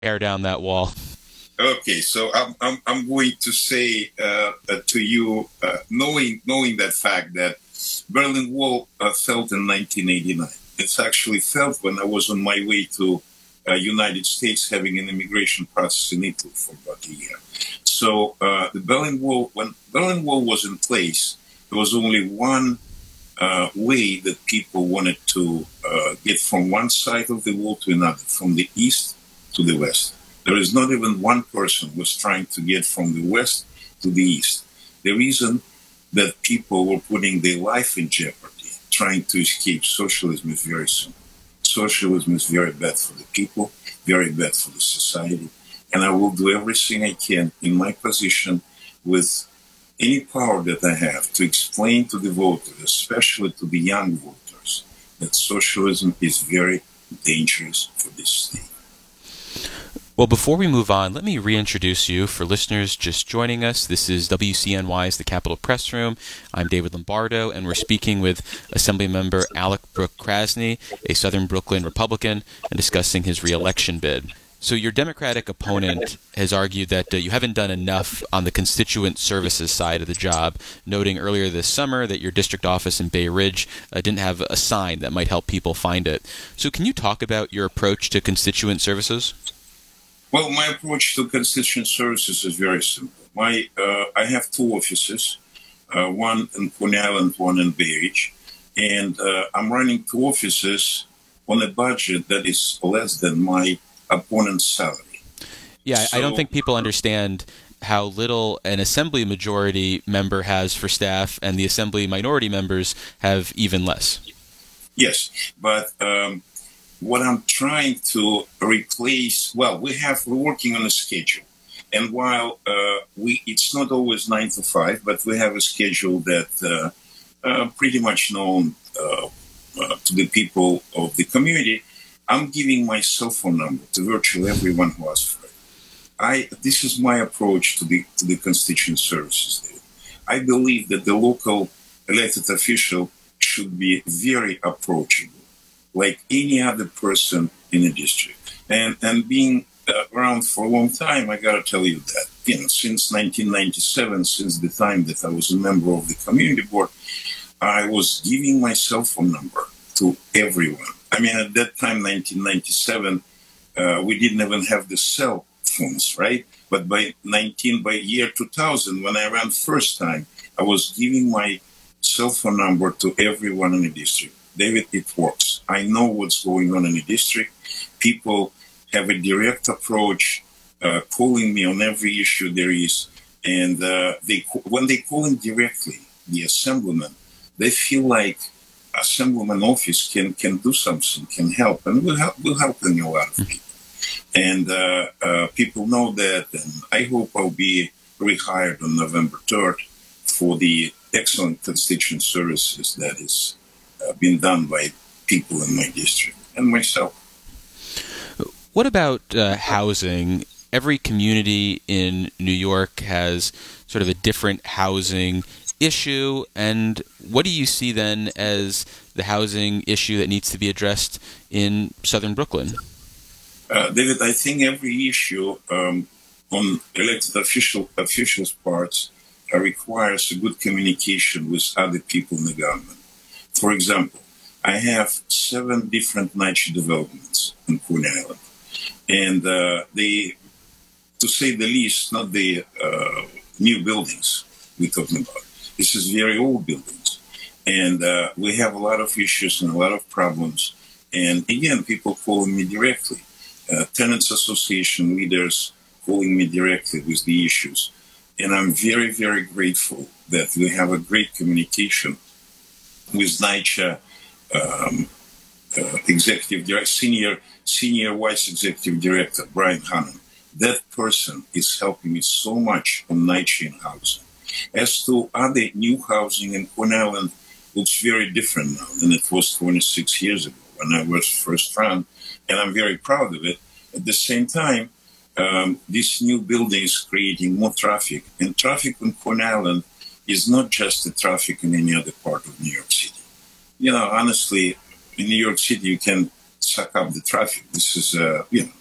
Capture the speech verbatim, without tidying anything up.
tear down that wall. Okay, so I'm I'm I'm going to say uh, uh, to you, uh, knowing knowing that fact that Berlin Wall uh, fell in nineteen eighty-nine. It's actually fell when I was on my way to uh, United States, having an immigration process in Italy for about a year. So uh, the Berlin Wall, when Berlin Wall was in place, there was only one uh, way that people wanted to uh, get from one side of the wall to another, from the east to the west. There is not even one person who was trying to get from the west to the east. The reason that people were putting their life in jeopardy trying to escape socialism is very simple. Socialism is very bad for the people, very bad for the society, and I will do everything I can in my position with any power that I have to explain to the voters, especially to the young voters, that socialism is very dangerous for this state. Well, before we move on, let me reintroduce you for listeners just joining us. This is W C N Y's The Capitol Press Room. I'm David Lombardo, and we're speaking with Assemblymember Alec Brooke Krasny, a Southern Brooklyn Republican, and discussing his re-election bid. So your Democratic opponent has argued that uh, you haven't done enough on the constituent services side of the job, noting earlier this summer that your district office in Bay Ridge uh, didn't have a sign that might help people find it. So can you talk about your approach to constituent services? Well, my approach to constituent services is very simple. My, uh, I have two offices, uh, one in Coney Island, one in Bay Ridge, and uh, I'm running two offices on a budget that is less than my opponent's salary. Yeah, so, I don't think people understand how little an assembly majority member has for staff, and the assembly minority members have even less. Yes, but um, what I'm trying to replace, well, we have, we're working on a schedule. And while uh, we, it's not always nine to five, but we have a schedule that uh, uh, pretty much known uh, uh, to the people of the community. I'm giving my cell phone number to virtually everyone who asks for it. I, this is my approach to the, to the constituent services. I believe that the local elected official should be very approachable, like any other person in a district. And and being uh, around for a long time, I got to tell you that, you know, since nineteen ninety-seven, since the time that I was a member of the community board, I was giving my cell phone number to everyone. I mean, at that time, nineteen ninety-seven, uh, we didn't even have the cell phones, right? But by nineteen, by year two thousand, when I ran first time, I was giving my cell phone number to everyone in the district. David, it works. I know what's going on in the district. People have a direct approach, uh, calling me on every issue there is. And uh, they, when they call in directly, the assemblyman, they feel like assemblyman office can, can do something, can help. And we're, help, we're helping a lot of people. And uh, uh, people know that. And I hope I'll be rehired on November third for the excellent constituent services that is Uh, been done by people in my district and myself. What about uh, housing? Every community in New York has sort of a different housing issue, and what do you see then as the housing issue that needs to be addressed in Southern Brooklyn? Uh, David, I think every issue um, on elected official officials' parts uh, requires a good communication with other people in the government. For example, I have seven different niche developments in Coney Island. And uh, they, to say the least, not the uh, new buildings we're talking about. This is very old buildings. And uh, we have a lot of issues and a lot of problems. And again, people calling me directly. Uh, tenants association leaders calling me directly with the issues. And I'm very, very grateful that we have a great communication with NYCHA um, uh, executive director, senior senior vice executive director Brian Hannon. That person is helping me so much on NYCHA and housing. As to other new housing in Coney Island, looks very different now than it was twenty-six years ago when I was first round, and I'm very proud of it. At the same time, um, this new building is creating more traffic, and traffic in Coney Island is not just the traffic in any other part of New York City. You know, honestly, in New York City, you can suck up the traffic. This is, uh, you know,